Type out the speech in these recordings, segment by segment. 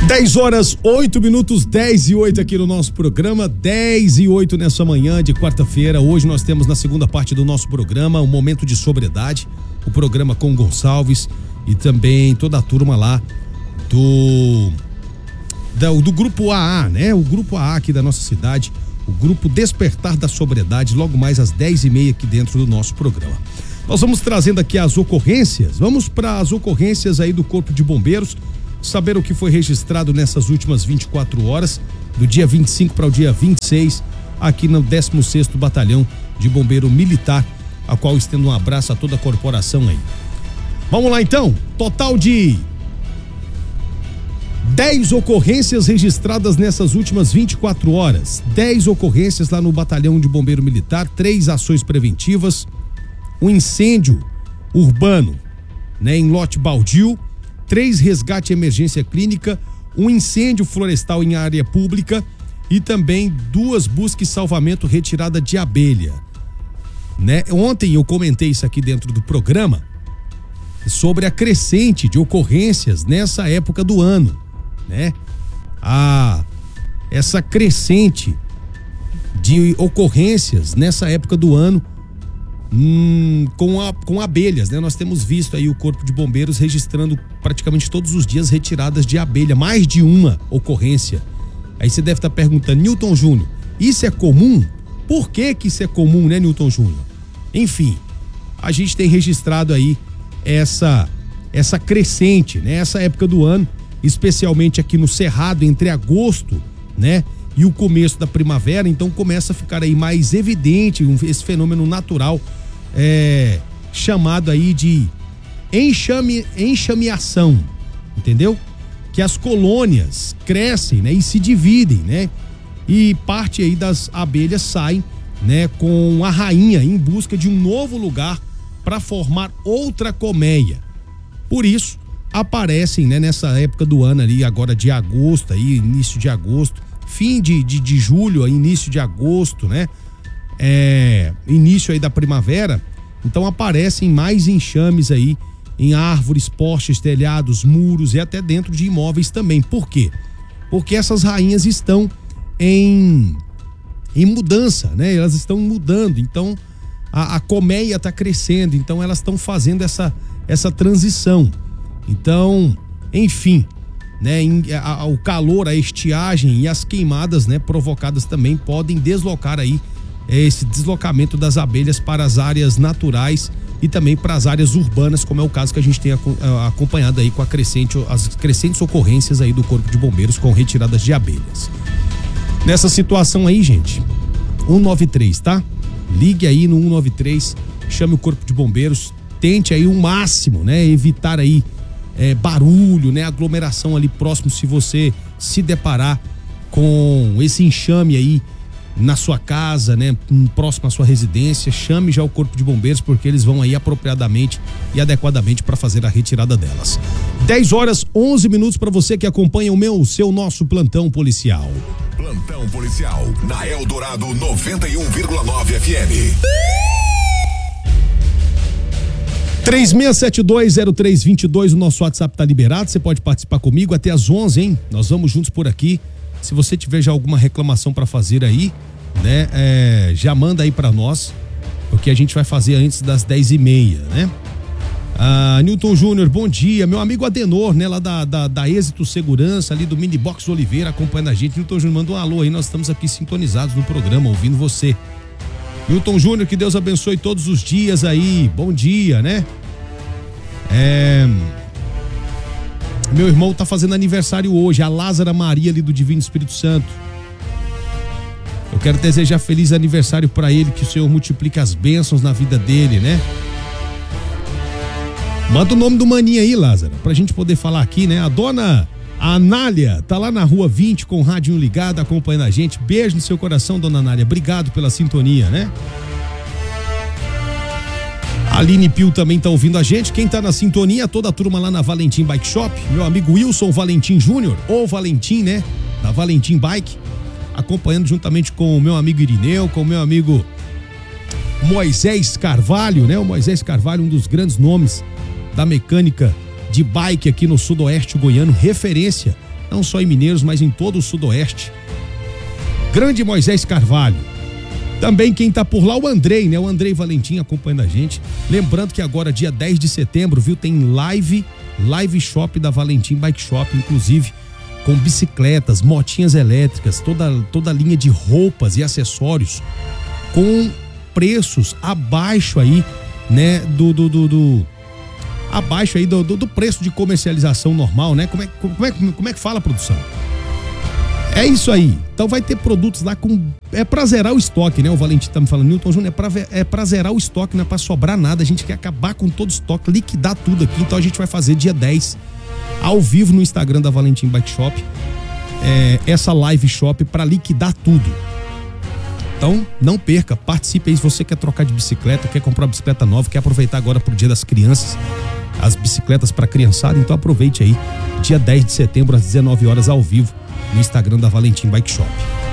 10h08, 10h08 aqui no nosso programa, 10h08 nessa manhã de quarta-feira. Hoje nós temos na segunda parte do nosso programa um momento de sobriedade, o programa com Gonçalves e também toda a turma lá do grupo AA, né? O grupo AA aqui da nossa cidade, o grupo Despertar da Sobriedade, logo mais às 10h30 aqui dentro do nosso programa. Nós vamos trazendo aqui as ocorrências, vamos para as ocorrências aí do Corpo de Bombeiros, saber o que foi registrado nessas últimas 24 horas, do dia 25 para o dia 26, aqui no 16º Batalhão de Bombeiro Militar, a qual estendo um abraço a toda a corporação aí. Vamos lá então, total de 10 ocorrências registradas nessas últimas 24 horas, 10 ocorrências lá no Batalhão de Bombeiro Militar, 3 ações preventivas, um incêndio urbano, né, em lote baldio, 3 resgate e emergência clínica, um incêndio florestal em área pública e também 2 busca e salvamento retirada de abelha, né? Ontem eu comentei isso aqui dentro do programa sobre a crescente de ocorrências nessa época do ano, né? Essa crescente de ocorrências nessa época do ano com abelhas, né? Nós temos visto aí o Corpo de Bombeiros registrando praticamente todos os dias retiradas de abelha, mais de uma ocorrência. Aí você deve estar perguntando, Newton Júnior, isso é comum? Por que isso é comum, né, Newton Júnior? Enfim, a gente tem registrado aí essa crescente, né? Essa época do ano, especialmente aqui no Cerrado, entre agosto, né? E o começo da primavera, então começa a ficar aí mais evidente esse fenômeno natural chamado aí de enxameação, entendeu? Que as colônias crescem, né, e se dividem, né? E parte aí das abelhas saem, né, com a rainha em busca de um novo lugar para formar outra colmeia. Por isso aparecem, né, nessa época do ano ali, agora de agosto, aí início de agosto, fim de julho, início de agosto, né? Início aí da primavera, então aparecem mais enxames aí em árvores, postes, telhados, muros e até dentro de imóveis também. Por quê? Porque essas rainhas estão em mudança, né? Elas estão mudando, então a colmeia está crescendo, então elas estão fazendo essa transição. Então, enfim, né, o calor, a estiagem e as queimadas, né, provocadas também podem deslocar aí esse deslocamento das abelhas para as áreas naturais e também para as áreas urbanas, como é o caso que a gente tem acompanhado aí com as crescentes ocorrências aí do Corpo de Bombeiros com retiradas de abelhas. Nessa situação aí, gente, 193, tá? Ligue aí no 193, chame o Corpo de Bombeiros, tente aí o máximo, né, evitar aí barulho, né, aglomeração ali próximo. Se você se deparar com esse enxame aí na sua casa, né, próximo à sua residência, chame já o Corpo de Bombeiros, porque eles vão aí apropriadamente e adequadamente para fazer a retirada delas. 10h11 para você que acompanha o nosso plantão policial. Plantão policial na Eldorado 91,9 FM. 36720322, o nosso WhatsApp tá liberado, você pode participar comigo até às 11, hein? Nós vamos juntos por aqui. Se você tiver já alguma reclamação para fazer aí, né, já manda aí para nós, porque a gente vai fazer antes das 10h30, né? Newton Júnior, bom dia, meu amigo Adenor, né, lá da Êxito Segurança, ali do Mini Box Oliveira, acompanhando a gente. Newton Júnior, manda um alô aí, nós estamos aqui sintonizados no programa, ouvindo você. Newton Júnior, que Deus abençoe todos os dias aí, bom dia, né? Meu irmão tá fazendo aniversário hoje, a Lázara Maria ali do Divino Espírito Santo. Eu quero desejar feliz aniversário para ele, que o Senhor multiplique as bênçãos na vida dele, né? Manda o nome do maninho aí, Lázara, pra gente poder falar aqui, né? A dona Anália tá lá na rua 20 com o rádio ligado, acompanhando a gente. Beijo no seu coração, dona Anália, obrigado pela sintonia, né? A Aline Pio também tá ouvindo a gente. Quem tá na sintonia, toda a turma lá na Valentim Bike Shop, meu amigo Wilson Valentim Júnior, ou Valentim, né? Da Valentim Bike, acompanhando juntamente com o meu amigo Irineu, com o meu amigo Moisés Carvalho, né? O Moisés Carvalho, um dos grandes nomes da mecânica de bike aqui no sudoeste goiano, referência não só em Mineiros, mas em todo o sudoeste. Grande Moisés Carvalho. Também quem tá por lá, o Andrei, né? O Andrei Valentim acompanhando a gente. Lembrando que agora, dia 10 de setembro, viu? Tem live shop da Valentim Bike Shop, inclusive com bicicletas, motinhas elétricas, toda a linha de roupas e acessórios com preços abaixo aí, né? Abaixo aí do preço de comercialização normal, né? Como é que fala, produção? É isso aí. Então vai ter produtos lá é pra zerar o estoque, né? O Valentim tá me falando, Newton Júnior, é pra zerar o estoque, não é pra sobrar nada. A gente quer acabar com todo o estoque, liquidar tudo aqui. Então a gente vai fazer dia 10, ao vivo no Instagram da Valentim Bike Shop, essa live shop pra liquidar tudo. Então não perca, participe aí. Se você quer trocar de bicicleta, quer comprar uma bicicleta nova, quer aproveitar agora pro Dia das Crianças, as bicicletas pra criançada, então aproveite aí, dia 10 de setembro às 19 horas ao vivo no Instagram da Valentim Bike Shop.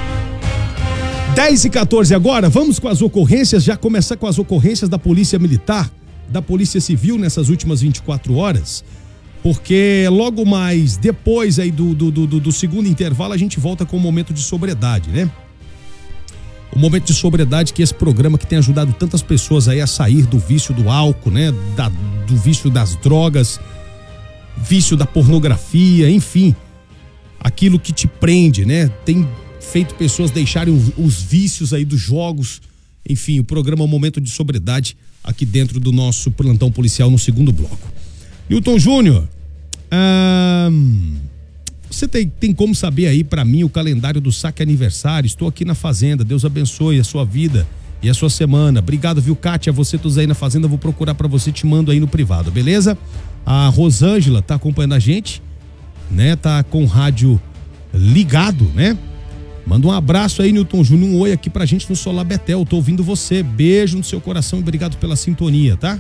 10h14 agora, vamos com as ocorrências, já começar com as ocorrências da Polícia Militar, da Polícia Civil nessas últimas 24 horas, porque logo mais depois aí do segundo intervalo a gente volta com o Momento de Sobriedade, né? O Momento de Sobriedade, que é esse programa que tem ajudado tantas pessoas aí a sair do vício do álcool, né? Do vício das drogas, vício da pornografia, enfim, aquilo que te prende, né? Tem feito pessoas deixarem os vícios aí dos jogos. Enfim, o programa é um Momento de Sobriedade aqui dentro do nosso plantão policial no segundo bloco. Newton Júnior, você tem como saber aí pra mim o calendário do saque aniversário? Estou aqui na fazenda, Deus abençoe a sua vida e a sua semana. Obrigado, viu, Kátia? Você todos aí na fazenda, eu vou procurar pra você, te mando aí no privado, beleza? A Rosângela tá acompanhando a gente, né? Tá com o rádio ligado, né? Manda um abraço aí, Newton Júnior, um oi aqui pra gente no Solar Betel, tô ouvindo você, beijo no seu coração e obrigado pela sintonia, tá?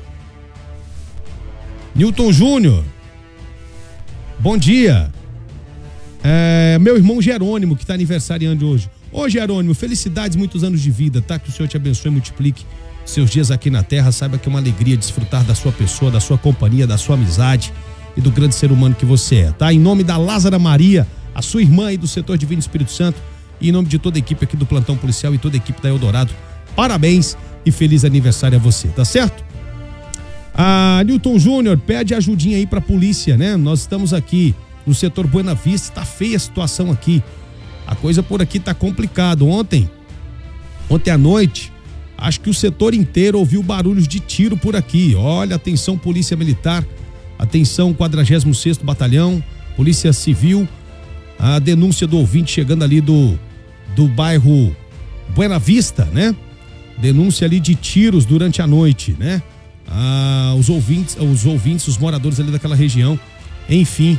Newton Júnior, bom dia. Meu irmão Jerônimo, que tá aniversariando hoje. Ô Jerônimo, felicidades, muitos anos de vida, tá? Que o Senhor te abençoe e multiplique seus dias aqui na terra. Saiba que é uma alegria desfrutar da sua pessoa, da sua companhia, da sua amizade e do grande ser humano que você é, tá? Em nome da Lázara Maria, a sua irmã aí do setor Divino Espírito Santo, e em nome de toda a equipe aqui do Plantão Policial e toda a equipe da Eldorado, parabéns e feliz aniversário a você, tá certo? Newton Júnior, pede ajudinha aí pra polícia, né? Nós estamos aqui no setor Buena Vista, tá feia a situação aqui. A coisa por aqui tá complicado. Ontem à noite, acho que o setor inteiro ouviu barulhos de tiro por aqui. Olha, atenção Polícia Militar, atenção 46º Batalhão, Polícia Civil, a denúncia do ouvinte chegando ali do bairro Buena Vista, né? Denúncia ali de tiros durante a noite, né? Os ouvintes, os moradores ali daquela região, enfim,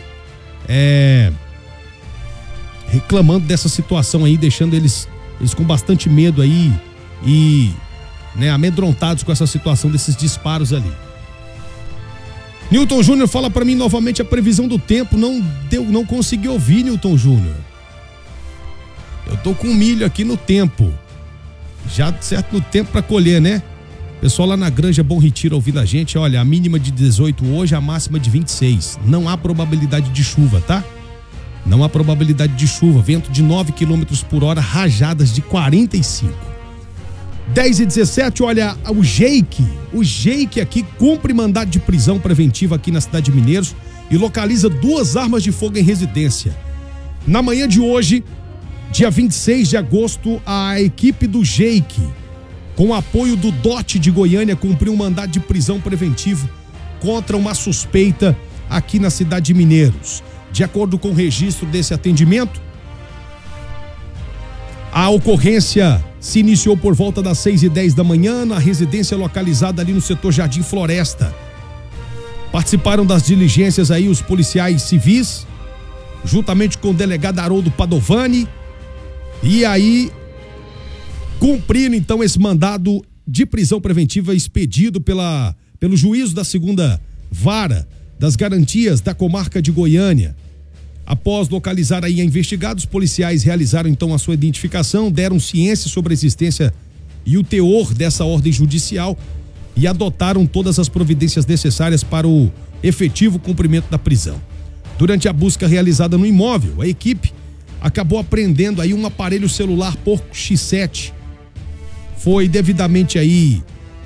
reclamando dessa situação aí, deixando eles com bastante medo aí e, né, amedrontados com essa situação desses disparos ali. Newton Júnior, fala pra mim novamente a previsão do tempo. Não consegui ouvir, Newton Júnior. Eu tô com milho aqui no tempo. Já certo no tempo pra colher, né? Pessoal lá na Granja Bom Retiro ouvindo a gente, olha, a mínima de 18 hoje, a máxima de 26. Não há probabilidade de chuva, tá? Não há probabilidade de chuva. Vento de 9 km por hora, rajadas de 45. 10h17, olha, o Jake aqui cumpre mandado de prisão preventiva aqui na cidade de Mineiros e localiza 2 armas de fogo em residência. Na manhã de hoje, dia 26 de agosto, a equipe do Jake, com o apoio do DOT de Goiânia, cumpriu um mandado de prisão preventivo contra uma suspeita aqui na cidade de Mineiros. De acordo com o registro desse atendimento, a ocorrência se iniciou por volta das 6h10 da manhã na residência localizada ali no setor Jardim Floresta. Participaram das diligências aí os policiais civis, juntamente com o delegado Haroldo Padovani, e aí cumpriram então esse mandado de prisão preventiva expedido pelo juízo da 2ª Vara das Garantias da Comarca de Goiânia. Após localizar aí a investigada, os policiais realizaram então a sua identificação, deram ciência sobre a existência e o teor dessa ordem judicial e adotaram todas as providências necessárias para o efetivo cumprimento da prisão. Durante a busca realizada no imóvel, a equipe acabou apreendendo aí um aparelho celular Poco X7. Foi devidamente aí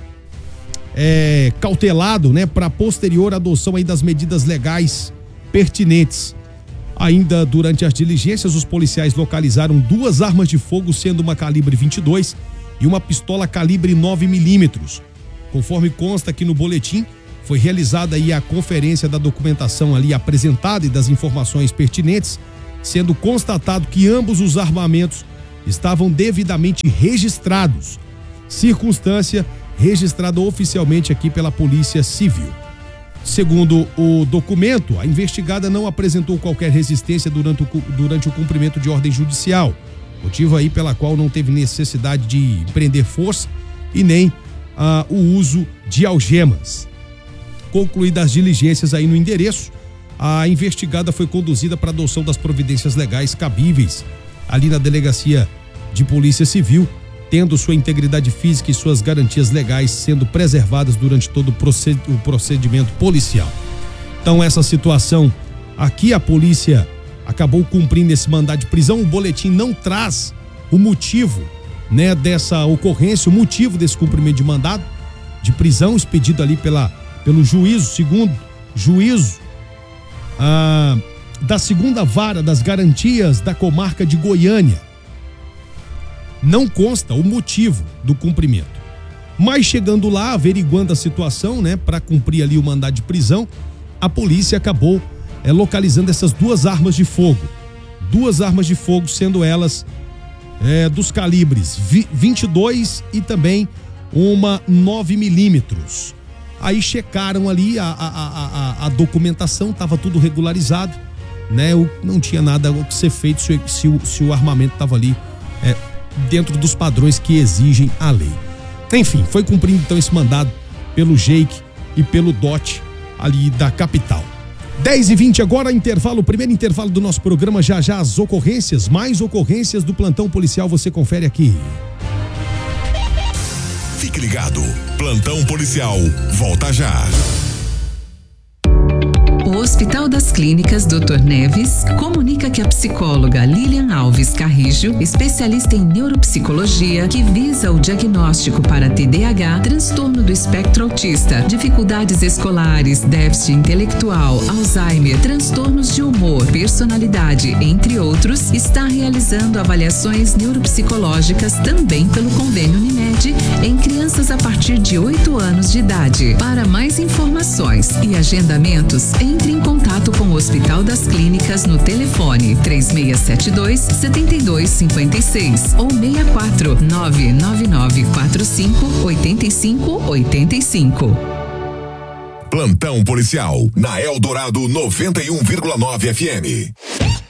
cautelado, né, para posterior adoção aí das medidas legais pertinentes. Ainda durante as diligências, os policiais localizaram 2 armas de fogo, sendo uma calibre 22 e uma pistola calibre 9mm. Conforme consta aqui no boletim, foi realizada aí a conferência da documentação ali apresentada e das informações pertinentes, sendo constatado que ambos os armamentos estavam devidamente registrados, circunstância registrada oficialmente aqui pela Polícia Civil. Segundo o documento, a investigada não apresentou qualquer resistência durante o cumprimento de ordem judicial, motivo aí pela qual não teve necessidade de empreender força e nem o uso de algemas. Concluídas as diligências aí no endereço, a investigada foi conduzida para adoção das providências legais cabíveis ali na Delegacia de Polícia Civil, tendo sua integridade física e suas garantias legais sendo preservadas durante todo o procedimento policial. Então, essa situação aqui, a polícia acabou cumprindo esse mandado de prisão. O boletim não traz o motivo, né, dessa ocorrência, o motivo desse cumprimento de mandado de prisão expedido ali pelo juízo, segundo juízo da segunda vara das garantias da comarca de Goiânia. Não consta o motivo do cumprimento. Mas chegando lá, averiguando a situação, né, para cumprir ali o mandado de prisão, a polícia acabou localizando essas 2 armas de fogo. 2 armas de fogo, sendo elas dos calibres 22 e também uma 9mm. Aí checaram ali a documentação, estava tudo regularizado, né? Não tinha nada o que ser feito se o armamento estava ali dentro dos padrões que exigem a lei. Enfim, foi cumprindo então esse mandado pelo Jake e pelo DOT ali da capital. 10h20 agora, intervalo, primeiro intervalo do nosso programa. Já as ocorrências, mais ocorrências do plantão policial, você confere aqui. Fique ligado, plantão policial volta já. O Hospital das Clínicas Dr. Neves comunica que a psicóloga Lilian Alves Carrijo, especialista em neuropsicologia, que visa o diagnóstico para TDAH, transtorno do espectro autista, dificuldades escolares, déficit intelectual, Alzheimer, transtornos de humor, personalidade, entre outros, está realizando avaliações neuropsicológicas também pelo convênio Unimed em crianças a partir de 8 anos de idade. Para mais informações e agendamentos, entre em contato com o Hospital das Clínicas no telefone 3672-7256 ou 64 99945 8585. Plantão policial na Eldorado 91,9 FM.